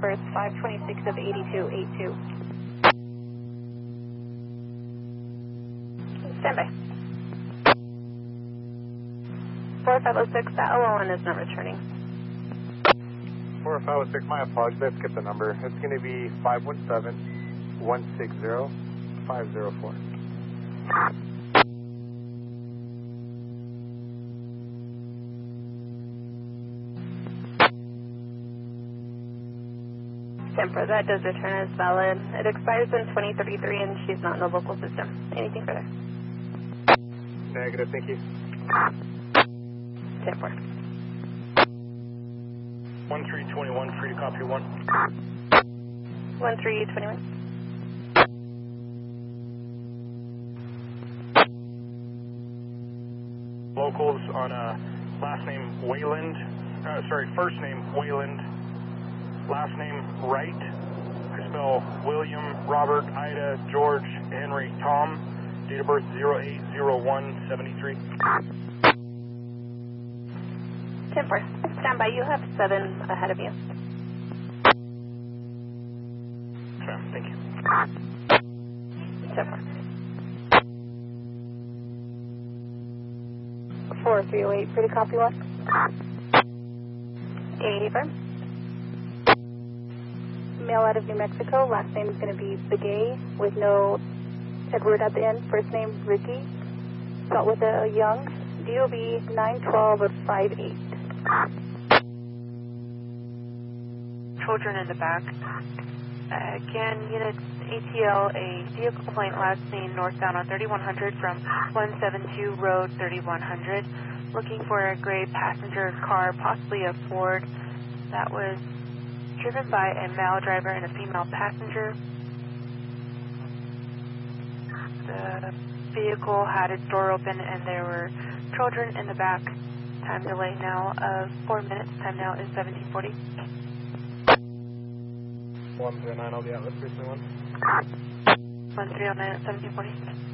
Birth 526 of 8282. Stand by. 4506, that LON is not returning. 4506, my apologies, I skipped the number. It's going to be 517-160-504. Temper, that does return as valid. It expires in 2033 and she's not in the local system. Anything further? Negative, thank you. Temper. 1321, free to copy 1. 1321. Locals on last name Wayland, first name Wayland, last name Wright. I spell William, Robert, Ida, George, Henry, Tom. Date of birth 080173. Temper, stand by. You have 7 ahead of you. Okay, thank you. Temper. 4308, free to copy 1. 85. Male out of New Mexico. Last name is going to be Begay with no Edward at the end. First name Ricky. Spelled with a young. DOB 912 of 58. Children in the back. Again, units ATL, a vehicle complaint last seen northbound on 3100 from 172 Road 3100. Looking for a gray passenger car, possibly a Ford, that was driven by a male driver and a female passenger. The vehicle had its door open and there were children in the back. Time delay now of 4 minutes. Time now is 1740. 139, I'll be out with 331. 1309 at 1740.